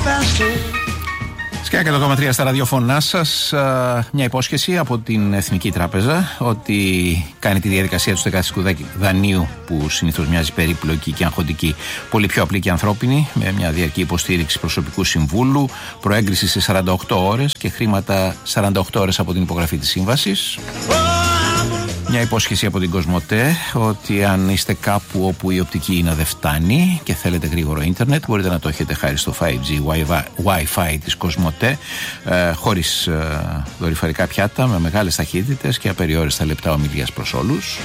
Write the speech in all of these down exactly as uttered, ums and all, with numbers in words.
Σκιά εκατό κόμμα τρία στα ραδιοφωνά σας, μια υπόσχεση από την Εθνική Τράπεζα ότι κάνει τη διαδικασία του δεκαστικού δανείου, που συνήθως μοιάζει περίπλοκη και αγχωτική, πολύ πιο απλή και ανθρώπινη, με μια διαρκή υποστήριξη προσωπικού συμβούλου, προέγκριση σε σαράντα οκτώ ώρες και χρήματα σαράντα οκτώ ώρες από την υπογραφή της σύμβασης. Μια υπόσχεση από την Κοσμοτέ ότι αν είστε κάπου όπου η οπτική ίντα δεν φτάνει και θέλετε γρήγορο ίντερνετ, μπορείτε να το έχετε χάρη στο φάιβ τζι Wi-Fi της Κοσμοτέ, ε, χωρίς ε, δορυφορικά πιάτα, με μεγάλες ταχύτητες και απεριόριστα λεπτά ομιλίας προς όλους.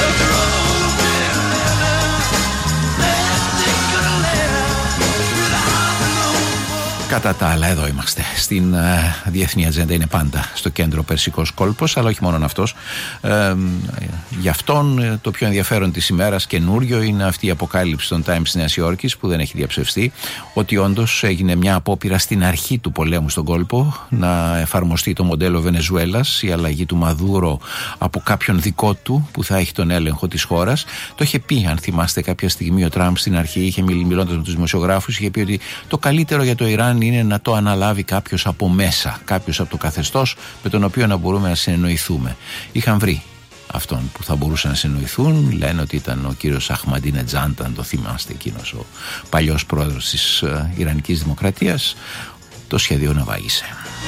Κατά τα άλλα, εδώ είμαστε. Στην uh, διεθνή ατζέντα είναι πάντα στο κέντρο Περσικός κόλπος, αλλά όχι μόνον αυτός. Ε, για αυτόν το πιο ενδιαφέρον της ημέρας καινούριο είναι αυτή η αποκάλυψη των Times της Νέας Υόρκης, που δεν έχει διαψευστεί, ότι όντως έγινε μια απόπειρα στην αρχή του πολέμου στον κόλπο να εφαρμοστεί το μοντέλο Βενεζουέλας, η αλλαγή του Μαδούρο από κάποιον δικό του που θα έχει τον έλεγχο της χώρας. Το είχε πει, αν θυμάστε, κάποια στιγμή ο Τραμπ στην αρχή, είχε μιλώντας με τους δημοσιογράφους, είχε πει ότι το καλύτερο για το Ιράν είναι να το αναλάβει κάποιος από μέσα, κάποιος από το καθεστώς με τον οποίο να μπορούμε να συνεννοηθούμε. Είχαν βρει αυτόν που θα μπορούσαν να συνεννοηθούν. Λένε ότι ήταν ο κύριος Αχμαντίνετζάντ, αν το θυμάστε, εκείνος ο παλιός πρόεδρος της uh, Ιρανικής Δημοκρατίας. Το σχέδιο να βάγισε.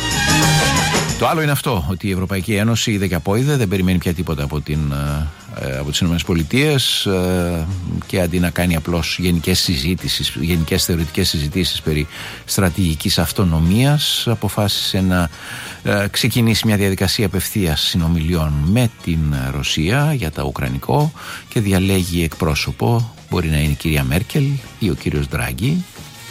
Το άλλο είναι αυτό, ότι η Ευρωπαϊκή Ένωση είδε και απόειδε, δεν περιμένει πια τίποτα από, την, ε, από τις ΗΠΑ ε, και αντί να κάνει απλώς γενικές συζήτησεις, γενικές θεωρητικές συζητήσεις περί στρατηγικής αυτονομίας, αποφάσισε να ε, ξεκινήσει μια διαδικασία απευθείας συνομιλιών με την Ρωσία για τα Ουκρανικό και διαλέγει εκπρόσωπο, μπορεί να είναι η κυρία Μέρκελ ή ο κύριος Ντράγκη.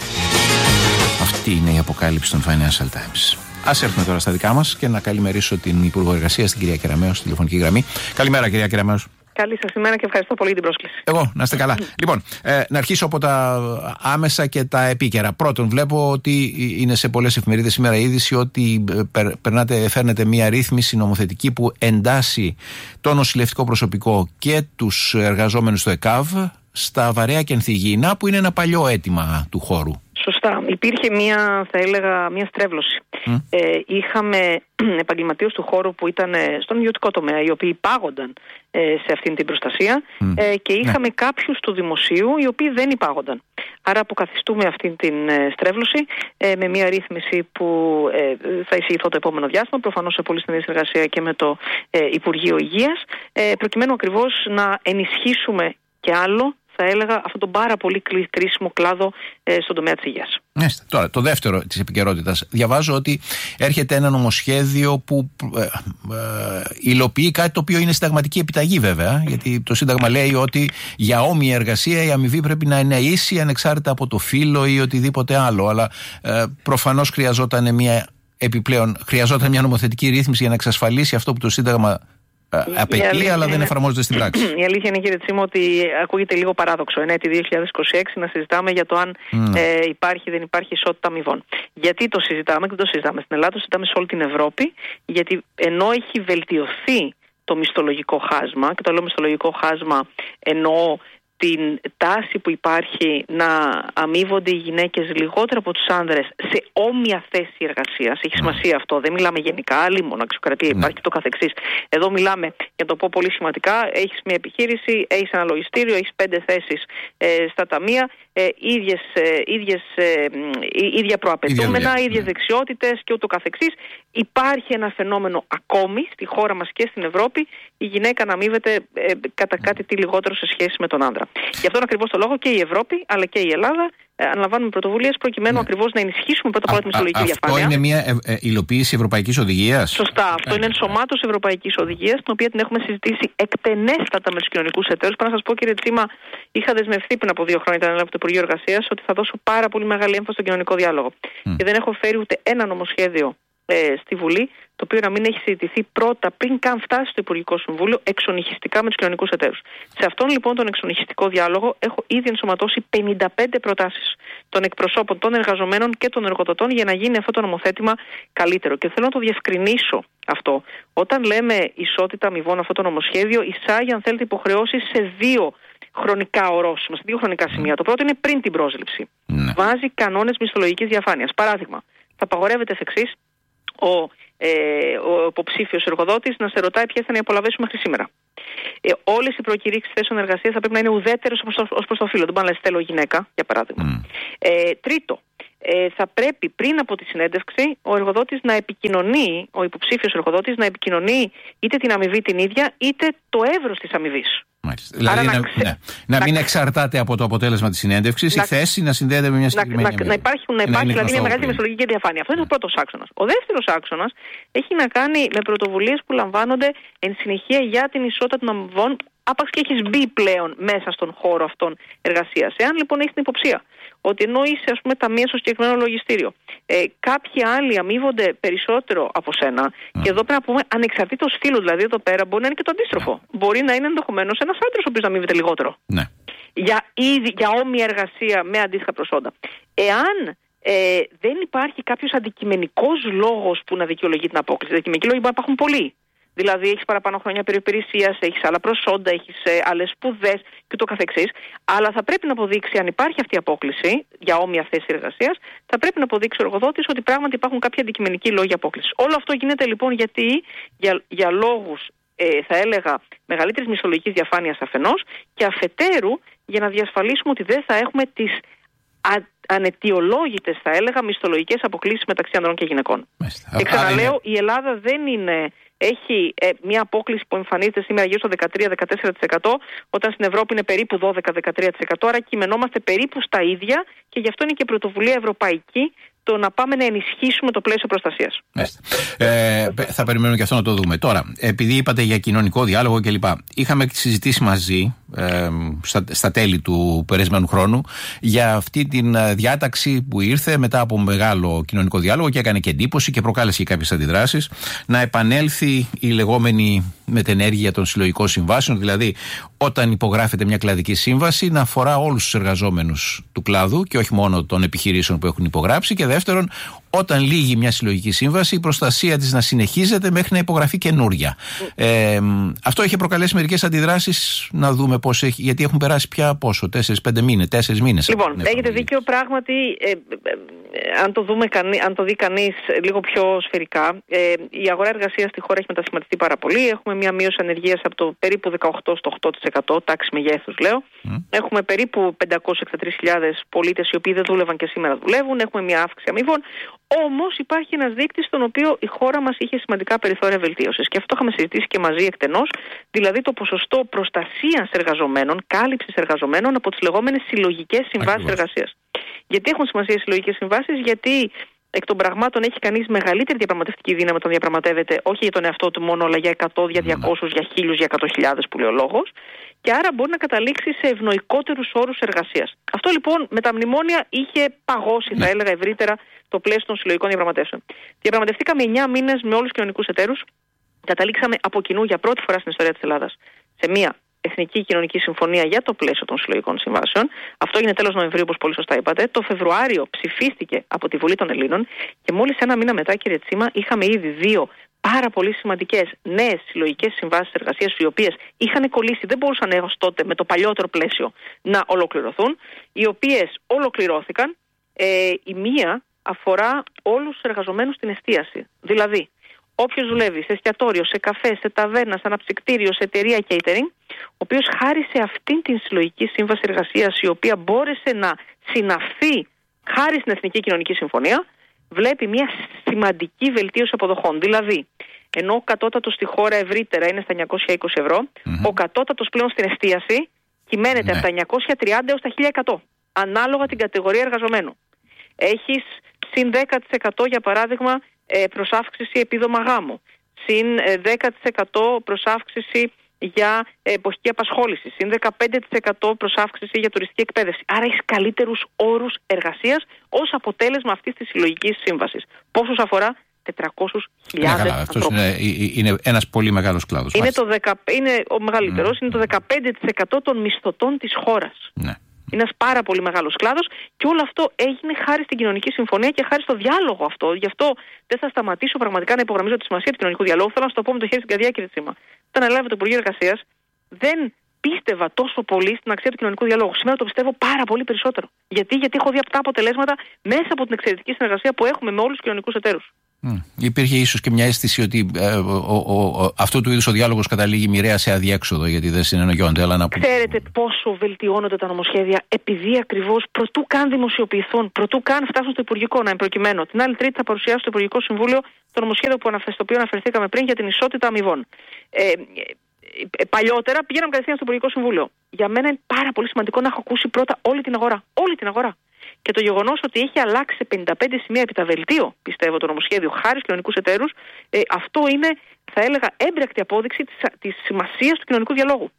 Αυτή είναι η αποκάλυψη των Financial Times. Ας έρθουμε τώρα στα δικά μας και να καλημερίσω την Υπουργό Εργασίας, την κυρία Κεραμέως, στη τηλεφωνική γραμμή. Καλημέρα, κυρία Κεραμέως. Καλή σας ημέρα και ευχαριστώ πολύ την πρόσκληση. Εγώ, να είστε καλά. Λοιπόν, ε, να αρχίσω από τα άμεσα και τα επίκαιρα. Πρώτον, βλέπω ότι είναι σε πολλές εφημερίδες σήμερα η είδηση ότι περ, περνάτε, φέρνετε μια ρύθμιση νομοθετική που εντάσσει το νοσηλευτικό προσωπικό και τους εργαζόμενους στο ΕΚΑΒ στα βαρέα και ενθυγιεινά, που είναι ένα παλιό αίτημα του χώρου. Σωστά. Υπήρχε μια, θα έλεγα, μια στρέβλωση. Mm. Ε, είχαμε επαγγελματίες του χώρου που ήταν στον ιδιωτικό τομέα, οι οποίοι υπάγονταν ε, σε αυτήν την προστασία mm. ε, και είχαμε yeah. κάποιους του δημοσίου οι οποίοι δεν υπάγονταν. Άρα αποκαθιστούμε αυτήν την ε, στρέβλωση ε, με μια ρύθμιση που ε, θα εισηγηθώ το επόμενο διάστημα, προφανώς σε πολύ στενή συνεργασία και με το ε, Υπουργείο Υγείας, ε, προκειμένου ακριβώς να ενισχύσουμε και άλλο, θα έλεγα, αυτόν τον πάρα πολύ κρίσιμο κλάδο ε, στον τομέα της υγείας. Ναι, τώρα, το δεύτερο της επικαιρότητας. Διαβάζω ότι έρχεται ένα νομοσχέδιο που ε, ε, υλοποιεί κάτι το οποίο είναι συνταγματική επιταγή, βέβαια. Γιατί το Σύνταγμα λέει ότι για όμοια εργασία η αμοιβή πρέπει να εννοήσει ανεξάρτητα από το φύλο ή οτιδήποτε άλλο. Αλλά ε, προφανώς χρειαζόταν μια επιπλέον, χρειαζόταν μια νομοθετική ρύθμιση για να εξασφαλίσει αυτό που το Σύνταγμα απαιτεί, αλλά δεν εφαρμόζεται στην πράξη. Η αλήθεια είναι, κύριε Τσίμο, ότι ακούγεται λίγο παράδοξο εν έτη δύο χιλιάδες είκοσι έξι να συζητάμε για το αν mm. ε, υπάρχει ή δεν υπάρχει ισότητα αμοιβών. Γιατί το συζητάμε και δεν το συζητάμε στην Ελλάδα, το συζητάμε σε όλη την Ευρώπη, γιατί ενώ έχει βελτιωθεί το μισθολογικό χάσμα, και το λέω μισθολογικό χάσμα εννοώ την τάση που υπάρχει να αμείβονται οι γυναίκες λιγότερο από τους άνδρες σε όμοια θέση εργασίας. Έχει σημασία αυτό. Δεν μιλάμε γενικά, άλλη μόνο αξιοκρατία υπάρχει και το καθεξής. Εδώ μιλάμε, για να το πω πολύ σημαντικά, έχεις μια επιχείρηση, έχεις ένα λογιστήριο, έχεις πέντε θέσεις ε, στα ταμεία, ε, ίδιες, ε, ίδιες, ε, ίδια προαπαιτούμενα, ίδια ίδιες δεξιότητες και ούτω καθεξής. Υπάρχει ένα φαινόμενο ακόμη στη χώρα μας και στην Ευρώπη, η γυναίκα να αμείβεται ε, κατά κάτι τι λιγότερο σε σχέση με τον άντρα. Γι' αυτόν ακριβώς το λόγο και η Ευρώπη αλλά και η Ελλάδα ε, αναλαμβάνουμε πρωτοβουλίες προκειμένου ναι. ακριβώς να ενισχύσουμε πρώτα απ' όλα τη μισθολογική διαφάνεια. Αυτό είναι μια ε, ε, υλοποίηση ευρωπαϊκής οδηγίας. Σωστά. Αυτό ε, είναι ενσωμάτωση ευρωπαϊκής οδηγίας, την οποία την έχουμε συζητήσει εκτενέστατα με τους κοινωνικούς εταίρους. Πρέπει να σας πω, κύριε Τσίμα, είχα δεσμευτεί πριν από δύο χρόνια, ήταν από το Υπουργείο Εργασίας, ότι θα δώσω πάρα πολύ μεγάλη έμφαση στον κοινωνικό διάλογο. Mm. Και δεν έχω φέρει ούτε ένα νομοσχέδιο ε, στη Βουλή, το οποίο να μην έχει συζητηθεί πρώτα, πριν καν φτάσει στο Υπουργικό Συμβούλιο, εξονυχιστικά με τους κοινωνικούς εταίρους. Σε αυτόν λοιπόν τον εξονυχιστικό διάλογο έχω ήδη ενσωματώσει πενήντα πέντε προτάσεις των εκπροσώπων, των εργαζομένων και των εργοδοτών για να γίνει αυτό το νομοθέτημα καλύτερο. Και θέλω να το διευκρινίσω αυτό. Όταν λέμε ισότητα αμοιβών, αυτό το νομοσχέδιο εισάγει, αν θέλετε, υποχρεώσεις σε δύο χρονικά ορόσημα, σε δύο χρονικά σημεία. Το πρώτο είναι πριν την πρόσληψη. Ναι. Βάζει κανόνες μισθολογικής διαφάνειας. Παράδειγμα, θα απαγορεύεται εφ' εξής ο, ε, ο υποψήφιος εργοδότης να σε ρωτάει ποιες θα είναι οι απολαβές σου μέχρι σήμερα. Ε, όλες οι προκηρύξεις θέσεων εργασίας θα πρέπει να είναι ουδέτερες ως προς το φύλο. Δεν μπορεί να λες θέλω γυναίκα, για παράδειγμα. Mm. Ε, τρίτο, ε, θα πρέπει πριν από τη συνέντευξη ο εργοδότης να επικοινωνεί, ο υποψήφιος εργοδότης να επικοινωνεί είτε την αμοιβή την ίδια, είτε το εύρος της αμοιβής. Δηλαδή να, να, ξε... ναι. να, να μην εξαρτάται από το αποτέλεσμα της συνέντευξης, η θέση να συνδέεται με μια συγκεκριμένη να, αμοιβή. Να υπάρχει, να υπάρχει να δηλαδή μια μεγάλη μεσολογική διαφάνεια. Αυτό είναι ο πρώτος άξονας. Ο δεύτερος άξονας έχει να κάνει με πρωτοβουλίες που λαμβάνονται εν συνεχεία για την ισότητα των αμοιβών, άπαξ και έχεις μπει πλέον μέσα στον χώρο αυτών εργασίας. Εάν λοιπόν έχεις την υποψία ότι ενώ είσαι ας πούμε ταμεία στο συγκεκριμένο λογιστήριο, ε, κάποιοι άλλοι αμείβονται περισσότερο από σένα, mm. και εδώ πρέπει να πούμε ανεξαρτήτως φύλου, δηλαδή εδώ πέρα μπορεί να είναι και το αντίστροφο. Mm. Μπορεί να είναι ενδεχομένως ένας άντρας ο οποίος να αμείβεται λιγότερο. Mm. Για, ήδη, για όμοια εργασία με αντίστοιχα προσόντα. Εάν ε, δεν υπάρχει κάποιος αντικειμενικός λόγος που να δικαιολογεί την απόκληση, αντικειμενικοί λόγοι μπορεί να υπάρχουν πολλοί. Δηλαδή έχεις παραπάνω χρόνια περιπηρεσίας, έχεις άλλα προσόντα, έχεις ε, άλλες σπουδές και το καθεξής. Αλλά θα πρέπει να αποδείξει, αν υπάρχει αυτή η απόκληση για όμοια θέση εργασίας, θα πρέπει να αποδείξει ο εργοδότης ότι πράγματι υπάρχουν κάποιοι αντικειμενικοί λόγοι απόκλησης. Όλο αυτό γίνεται λοιπόν γιατί για, για λόγους, ε, θα έλεγα, μεγαλύτερης μισθολογικής διαφάνειας αφενός και αφετέρου για να διασφαλίσουμε ότι δεν θα έχουμε τις α, αναιτιολόγητες, θα έλεγα, μισθολογικές αποκλίσεις μεταξύ ανδρών και γυναικών. Μάλιστα. Και ξαναλέω, η Ελλάδα δεν είναι... Έχει ε, μια απόκληση που εμφανίζεται σήμερα γύρω στο δεκατρία με δεκατέσσερα τοις εκατό, όταν στην Ευρώπη είναι περίπου δώδεκα με δεκατρία τοις εκατό, άρα κειμενόμαστε περίπου στα ίδια και γι' αυτό είναι και πρωτοβουλία ευρωπαϊκή το να πάμε να ενισχύσουμε το πλαίσιο προστασίας. Ε, θα περιμένουμε και αυτό να το δούμε. Τώρα, επειδή είπατε για κοινωνικό διάλογο κλπ. Είχαμε συζητήσει μαζί ε, στα, στα τέλη του περασμένου χρόνου για αυτή την διάταξη που ήρθε μετά από μεγάλο κοινωνικό διάλογο και έκανε και εντύπωση και προκάλεσε και κάποιες αντιδράσεις, να επανέλθει η λεγόμενη μετενέργεια των συλλογικών συμβάσεων, δηλαδή όταν υπογράφεται μια κλαδική σύμβαση να αφορά όλους τους εργαζόμενους του κλάδου και όχι μόνο των επιχειρήσεων που έχουν υπογράψει, και δεύτερον, όταν λύγει μια συλλογική σύμβαση, η προστασία της να συνεχίζεται μέχρι να υπογραφεί καινούρια. Ε, αυτό έχει προκαλέσει μερικές αντιδράσεις, να δούμε πώς έχει, γιατί έχουν περάσει πια πόσο, τέσσερις πέντε μήνες, τέσσερις μήνες. Λοιπόν, έχετε δίκιο πράγματι, ε, ε, ε, αν, το δούμε, αν το δει κανείς λίγο πιο σφαιρικά, ε, η αγορά εργασίας στη χώρα έχει μετασχηματιστεί πάρα πολύ. Έχουμε μια μείωση ανεργίας από το περίπου δεκαοκτώ στο οκτώ τοις εκατό, τάξη μεγέθους λέω. Mm. Έχουμε περίπου πεντακόσιες εξήντα τρεις χιλιάδες πολίτες οι οποίοι δεν δούλευαν και σήμερα δουλεύουν. Έχουμε μια αύξηση αμοιβών. Όμως υπάρχει ένας δείκτης στον οποίο η χώρα μας είχε σημαντικά περιθώρια βελτίωσης. Και αυτό είχαμε συζητήσει και μαζί εκτενώς, δηλαδή το ποσοστό προστασίας εργαζομένων, κάλυψης εργαζομένων από τις λεγόμενες συλλογικές συμβάσεις εργασίας. Γιατί έχουν σημασία οι συλλογικές συμβάσεις, γιατί εκ των πραγμάτων έχει κανείς μεγαλύτερη διαπραγματευτική δύναμη όταν διαπραγματεύεται όχι για τον εαυτό του μόνο, αλλά για εκατό, για διακόσιες, για χίλιους, για εκατό χιλιάδες που λέει ο λόγος. Και άρα μπορεί να καταλήξει σε ευνοϊκότερους όρους εργασίας. Αυτό λοιπόν με τα μνημόνια είχε παγώσει, θα έλεγα ευρύτερα, το πλαίσιο των συλλογικών διαπραγματεύσεων. Διαπραγματευτήκαμε εννιά μήνες με όλους τους κοινωνικούς εταίρους. Καταλήξαμε από κοινού για πρώτη φορά στην ιστορία της Ελλάδας σε μια Εθνική Κοινωνική Συμφωνία για το πλαίσιο των συλλογικών συμβάσεων. Αυτό έγινε τέλος Νοεμβρίου, όπως πολύ σωστά είπατε. Το Φεβρουάριο ψηφίστηκε από τη Βουλή των Ελλήνων και μόλις ένα μήνα μετά, κύριε Τσίμα, είχαμε ήδη δύο πάρα πολύ σημαντικές νέες συλλογικές συμβάσεις εργασίας, οι οποίες είχαν κολλήσει, δεν μπορούσαν έως τότε με το παλιότερο πλαίσιο να ολοκληρωθούν, οι οποίες ολοκληρώθηκαν. Ε, η μία αφορά όλους τους εργαζομένους στην εστίαση. Δηλαδή, όποιος δουλεύει σε εστιατόριο, σε καφέ, σε ταβέρνα, σε αναψυκτήριο, σε εταιρεία catering, ο οποίος χάρη σε αυτήν την συλλογική σύμβαση εργασίας, η οποία μπόρεσε να συναυθεί χάρη στην Εθνική Κοινωνική Συμφωνία, βλέπει μια σημαντική βελτίωση αποδοχών. Δηλαδή, ενώ ο κατώτατος στη χώρα ευρύτερα είναι στα εννιακόσια είκοσι ευρώ, mm-hmm. ο κατώτατος πλέον στην εστίαση κυμαίνεται ναι. από τα εννιακόσια τριάντα έως τα χίλια εκατό, ανάλογα την κατηγορία εργαζομένου. Έχεις συν δέκα τοις εκατό για παράδειγμα προς αύξηση επίδομα γάμου, συν δέκα τοις εκατό προς αύξηση για εποχική απασχόληση, συν δεκαπέντε τοις εκατό προς αύξηση για τουριστική εκπαίδευση. Άρα έχεις καλύτερους όρους εργασίας ως αποτέλεσμα αυτής της συλλογικής σύμβασης. Πόσους αφορά? τετρακόσιες χιλιάδες ανθρώπους. Είναι, είναι ένας πολύ μεγάλος κλάδος. Είναι, το δεκα, είναι ο μεγαλύτερος, mm. είναι το δεκαπέντε τοις εκατό των μισθωτών της χώρας. Ναι. Είναι ένας πάρα πολύ μεγάλος κλάδος και όλο αυτό έγινε χάρη στην κοινωνική συμφωνία και χάρη στο διάλογο αυτό. Γι' αυτό δεν θα σταματήσω πραγματικά να υπογραμμίζω τη σημασία του κοινωνικού διαλόγου. Θέλω να σου το πω με το χέρι στην καρδιά, κύριε Τσίμα. Όταν έλαβε το Υπουργείο Εργασίας, δεν πίστευα τόσο πολύ στην αξία του κοινωνικού διαλόγου. Σήμερα το πιστεύω πάρα πολύ περισσότερο. Γιατί, Γιατί έχω δει αυτά αποτελέσματα μέσα από την εξαιρετική συνεργασία που έχουμε με όλους τους κοινωνικούς εταίρους. Mm. Υπήρχε ίσως και μια αίσθηση ότι ε, ο, ο, ο, αυτό του είδους ο διάλογος καταλήγει μοιραία σε αδιέξοδο, γιατί δεν συνεννοιόνται. Αλλά να... Ξέρετε πόσο βελτιώνονται τα νομοσχέδια επειδή ακριβώς προτού καν δημοσιοποιηθούν, προτού καν φτάσουν στο Υπουργικό, να εμπροκειμένου. Την άλλη Τρίτη θα παρουσιάσω στο Υπουργικό Συμβούλιο το νομοσχέδιο που αναφε, στο οποίο αναφερθήκαμε πριν για την ισότητα αμοιβών. Ε, ε, παλιότερα πηγαίναμε κατευθείαν στο Υπουργικό Συμβούλιο. Για μένα είναι πάρα πολύ σημαντικό να έχω ακούσει πρώτα όλη την αγορά. Όλη την αγορά. Και το γεγονός ότι έχει αλλάξει σε πενήντα πέντε σημεία επί τα βελτίο, πιστεύω, το νομοσχέδιο χάρη στους κοινωνικούς εταίρους, ε, αυτό είναι, θα έλεγα, έμπρακτη απόδειξη της, της σημασίας του κοινωνικού διαλόγου.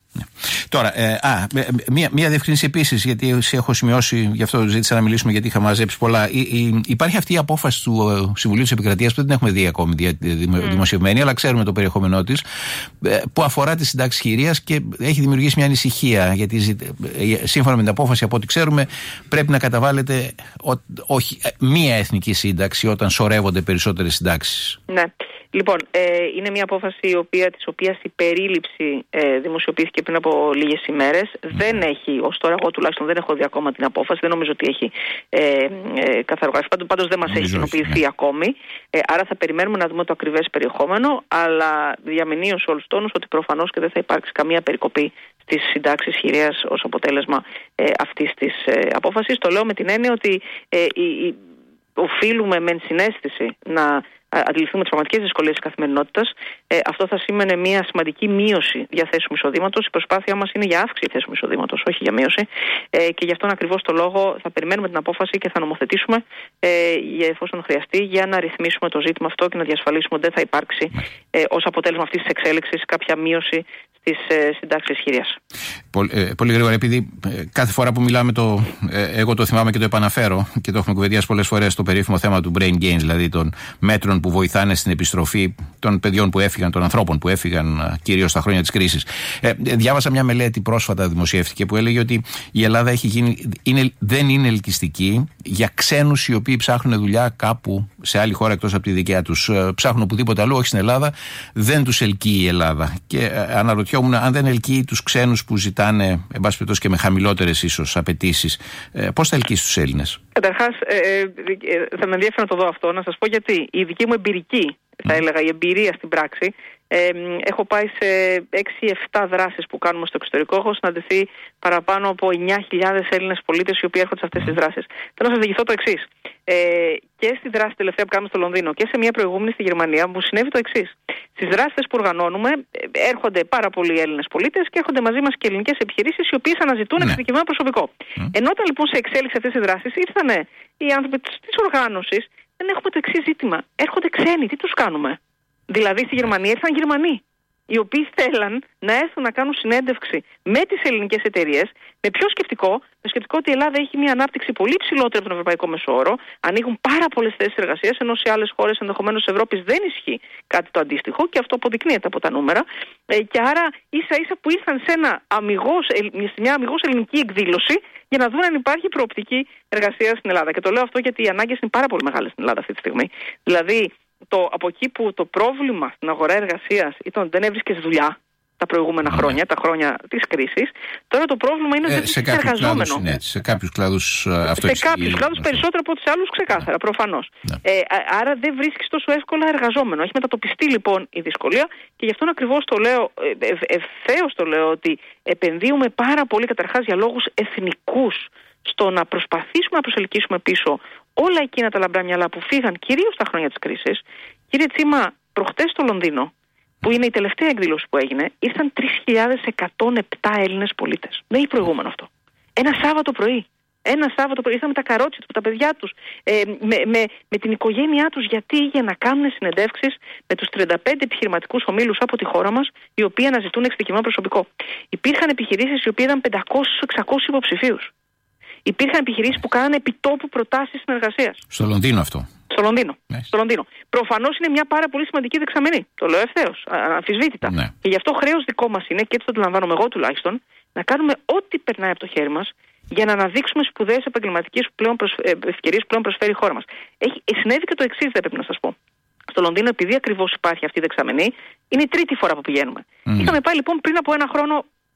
Τώρα, ε, α, μία, μία διευκρίνηση επίσης, γιατί έχω σημειώσει, γι' αυτό ζήτησα να μιλήσουμε, γιατί είχα μαζέψει πολλά. Ή, ή, υπάρχει αυτή η απόφαση του ε, Συμβουλίου της Επικρατείας που δεν την έχουμε δει ακόμη δια, δημο, mm. δημοσιευμένη, αλλά ξέρουμε το περιεχόμενό της, ε, που αφορά τις συντάξεις χειρίας και έχει δημιουργήσει μια ανησυχία. Γιατί ε, σύμφωνα με την απόφαση, από ό,τι ξέρουμε, πρέπει να καταβάλλεται ο, όχι, μία εθνική σύνταξη όταν σωρεύονται περισσότερες συντάξεις. Ναι. Λοιπόν, ε, είναι μια απόφαση η οποία, της οποίας η περίληψη ε, δημοσιοποιήθηκε πριν από λίγες ημέρες. Mm. Δεν έχει, ως τώρα εγώ τουλάχιστον δεν έχω δει ακόμα την απόφαση, δεν νομίζω ότι έχει ε, ε, καθαρογραφεί, πάντως δεν μας έχει κοινοποιηθεί ναι. ακόμη. Ε, άρα θα περιμένουμε να δούμε το ακριβές περιεχόμενο, αλλά διαμηνύω σε όλους τους τόνους ότι προφανώς και δεν θα υπάρξει καμία περικοπή στις συντάξεις χειρίας ως αποτέλεσμα ε, αυτής της ε, απόφασης. Το λέω με την έννοια ότι ε, η, η, οφείλουμε με συναίσθηση να αντιληφθούμε τις πραγματικές δυσκολίες της καθημερινότητας. Ε, αυτό θα σήμαινε μια σημαντική μείωση διαθέσιμου εισοδήματος. Η προσπάθειά μας είναι για αύξηση διαθέσιμου εισοδήματος, όχι για μείωση. Ε, και γι' αυτόν ακριβώς το λόγο θα περιμένουμε την απόφαση και θα νομοθετήσουμε, ε, εφόσον χρειαστεί, για να ρυθμίσουμε το ζήτημα αυτό και να διασφαλίσουμε ότι δεν θα υπάρξει ε, ως αποτέλεσμα αυτής της εξέλιξης κάποια μείωση της ε, συντάξης χειρίας. Πολύ, ε, πολύ γρήγορα, επειδή ε, κάθε φορά που μιλάμε, το, ε, εγώ το θυμάμαι και το επαναφέρω και το έχουμε κουβεντιάσει πολλές φορές, το περίφημο θέμα του brain gains, δηλαδή των μέτρων που βοηθάνε στην επιστροφή των παιδιών που έφυγαν, των ανθρώπων που έφυγαν κυρίως στα χρόνια της κρίσης. Ε, διάβασα μια μελέτη πρόσφατα, δημοσιεύτηκε, που έλεγε ότι η Ελλάδα έχει γίνει, είναι, δεν είναι ελκυστική για ξένους οι οποίοι ψάχνουν δουλειά κάπου σε άλλη χώρα εκτός από τη δικιά τους. Ε, ψάχνουν οπουδήποτε αλλού, όχι στην Ελλάδα. Δεν τους ελκύει η Ελλάδα. Και ε, αναρωτιόμουν, αν δεν ελκύει τους ξένους που ζητάνε, εν πάση περιπτώσει και με χαμηλότερες ίσως απαιτήσεις, ε, πώς θα ελκύσει τους Έλληνες? Καταρχάς, ε, ε, θα με ενδιαφέρει να το δω αυτό, να σας πω γιατί. Η δική μου εμπειρική, θα έλεγα, η εμπειρία στην πράξη, ε, έχω πάει σε έξι εφτά δράσεις που κάνουμε στο εξωτερικό. Έχω συναντηθεί παραπάνω από εννιά χιλιάδες Έλληνες πολίτες οι οποίοι έρχονται σε αυτές τις δράσεις. Θέλω να σας διηγηθώ το εξής. Ε, και στη δράση τελευταία που κάνουμε στο Λονδίνο και σε μια προηγούμενη στη Γερμανία, μου συνέβη το εξής. Στις δράσεις που οργανώνουμε έρχονται πάρα πολλοί Έλληνες πολίτες και έρχονται μαζί μας και ελληνικές επιχειρήσεις οι οποίες αναζητούν ναι. εξειδικευμένο προσωπικό. Mm. Ενώ όταν λοιπόν σε εξέλιξη αυτές τις δράσεις ήρθαν οι άνθρωποι της οργάνωσης, δεν έχουμε το εξής ζήτημα. Έρχονται ξένοι, τι τους κάνουμε? Δηλαδή στη Γερμανία ήρθαν Γερμανοί, οι οποίοι θέλαν να έρθουν να κάνουν συνέντευξη με τις ελληνικές εταιρείες, με ποιο σκεπτικό? Το σκεπτικό ότι η Ελλάδα έχει μια ανάπτυξη πολύ ψηλότερη από τον ευρωπαϊκό μεσόωρο, ανοίγουν πάρα πολλές θέσεις εργασίας, ενώ σε άλλες χώρες ενδεχομένως της Ευρώπης δεν ισχύει κάτι το αντίστοιχο, και αυτό αποδεικνύεται από τα νούμερα. Ε, και άρα ίσα ίσα που ήρθαν σε ένα αμιγώς, μια αμιγώς ελληνική εκδήλωση για να δουν αν υπάρχει προοπτική εργασία στην Ελλάδα. Και το λέω αυτό γιατί οι ανάγκες είναι πάρα πολύ μεγάλες στην Ελλάδα αυτή τη στιγμή. Δηλαδή, το, από εκεί που το πρόβλημα στην αγορά εργασίας ήταν ότι δεν έβρισκες δουλειά τα προηγούμενα ναι. χρόνια, τα χρόνια της κρίσης, τώρα το πρόβλημα είναι ότι ε, δεν βρίσκεις εργαζόμενο. Είναι, σε κάποιους κλάδους αυτό Σε κάποιους κλάδους περισσότερο από τους άλλους, ξεκάθαρα, προφανώς. Ναι. Ε, άρα δεν βρίσκεις τόσο εύκολα εργαζόμενο. Έχει μετατοπιστεί λοιπόν η δυσκολία και γι' αυτόν ακριβώς το λέω, ευ, ευθέως το λέω, ότι επενδύουμε πάρα πολύ καταρχάς για λόγους εθνικούς στο να προσπαθήσουμε να προσελκύσουμε πίσω όλα εκείνα τα λαμπρά μυαλά που φύγαν κυρίως στα χρόνια της κρίσης. Κύριε Τσίμα, προχτές στο Λονδίνο, που είναι η τελευταία εκδήλωση που έγινε, ήρθαν τρεις χιλιάδες εκατόν επτά Έλληνες πολίτες. Δεν έχει προηγούμενο αυτό. Ένα Σάββατο πρωί. Ένα Σάββατο πρωί ήρθαν με τα καρότσια τους, με τα παιδιά τους, ε, με, με, με την οικογένειά τους. Γιατί? Για να κάνουν συνεντεύξεις με τους τριάντα πέντε επιχειρηματικούς ομίλους από τη χώρα μας, οι οποίοι αναζητούν εξειδικευμένο προσωπικό. Υπήρχαν επιχειρήσεις οι οποίοι είδαν πεντακόσιους εξακόσιους υποψηφίους. Υπήρχαν επιχειρήσεις που κάνανε επιτόπου προτάσεις συνεργασίας. Στο Λονδίνο αυτό. Στο Λονδίνο. Ναι. Στο Λονδίνο. Προφανώς είναι μια πάρα πολύ σημαντική δεξαμενή. Το λέω ευθέως, αναμφισβήτητα. Ναι. Και γι' αυτό χρέος δικό μας είναι, και έτσι το αντιλαμβάνομαι εγώ τουλάχιστον, να κάνουμε ό,τι περνάει από το χέρι μας για να αναδείξουμε σπουδαίες επαγγελματικές ευκαιρίες που πλέον προσφέρει η χώρα μας. Έχει, συνέβη και το εξής, δεν πρέπει να σας πω. Στο Λονδίνο, επειδή ακριβώς υπάρχει αυτή η δεξαμενή, είναι η τρίτη φορά που πηγαίνουμε. Mm. Είχαμε πάει λοιπόν πριν από ένα χρόνο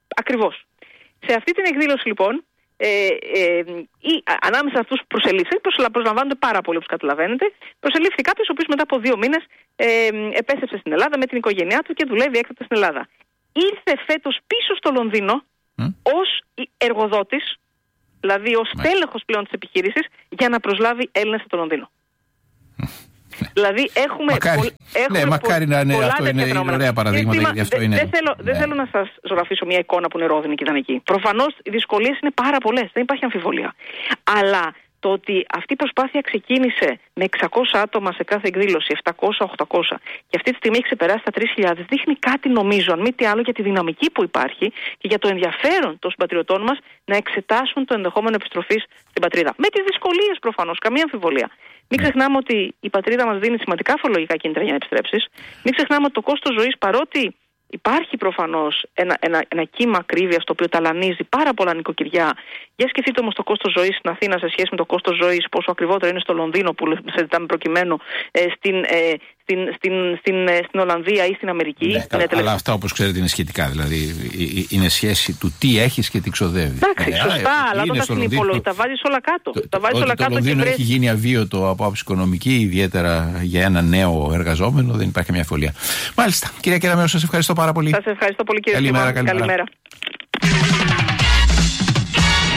Ακριβώς. Σε αυτή την εκδήλωση λοιπόν, ε, ε, ή, ανάμεσα σε αυτούς που προσελήφθηκαν, προσλαμβάνονται πάρα πολύ όπως καταλαβαίνετε, προσελήφθη κάποιος ο οποίος μετά από δύο μήνες ε, επέστρεψε στην Ελλάδα με την οικογένειά του και δουλεύει έκτακτα στην Ελλάδα. Ήρθε φέτος πίσω στο Λονδίνο mm. ως εργοδότης, δηλαδή ως mm. τέλεχος πλέον της επιχείρησης, για να προσλάβει Έλληνες στο Λονδίνο. Δηλαδή έχουμε, μακάρι. Πο, έχουμε ναι, μακάρι να είναι, αυτό είναι, είναι ωραία παραδείγματα, γιατί αυτό είναι. Δεν θέλω, ναι. δε θέλω να σας ζωγραφίσω μια εικόνα που είναι ρόδινη και ιδανική. Προφανώς οι δυσκολίες είναι πάρα πολλές, δεν υπάρχει αμφιβολία. Αλλά το ότι αυτή η προσπάθεια ξεκίνησε με εξακόσια άτομα σε κάθε εκδήλωση, επτακόσια οχτακόσια, και αυτή τη στιγμή έχει ξεπεράσει τα τρεις χιλιάδες, δείχνει κάτι, νομίζω, αν μη τι άλλο, για τη δυναμική που υπάρχει και για το ενδιαφέρον των συμπατριωτών μας να εξετάσουν το ενδεχόμενο επιστροφής στην πατρίδα. Με τις δυσκολίες προφανώς, καμία αμφιβολία. Μην ξεχνάμε ότι η πατρίδα μας δίνει σημαντικά φορολογικά κίνητρα για να επιστρέψεις. Μην ξεχνάμε ότι το κόστος ζωής, παρότι υπάρχει προφανώς ένα, ένα, ένα κύμα ακρίβειας το οποίο ταλανίζει πάρα πολλά νοικοκυριά. Για σκεφτείτε όμως το κόστος ζωής στην Αθήνα σε σχέση με το κόστος ζωής, πόσο ακριβότερο είναι στο Λονδίνο που συζητάμε προκειμένου, ε, στην, ε, στην, στην, στην, στην Ολλανδία ή στην Αμερική. Ναι, καλά, αλλά αυτά όπως ξέρετε είναι σχετικά. Δηλαδή είναι σχέση του τι έχεις και τι ξοδεύεις. Εντάξει, ε, σωστά, ε, αλλά όταν στην υπολογή τα βάζεις όλα κάτω. Το, τα βάζεις όλα το κάτω Λονδίνο και έχει γίνει αβίωτο από άποψη οικονομική, ιδιαίτερα για ένα νέο εργαζόμενο, δεν υπάρχει καμιά αφιβολία. Μάλιστα. Κυρία Κεραμέο, σας ευχαριστώ πάρα πολύ. Σας ευχαριστώ πολύ, κύριε Καλημέρα, καλημέρα. καλημέρα.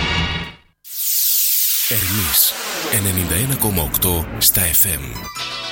Ερμής ενενήντα ένα κόμμα οκτώ στα εφ εμ.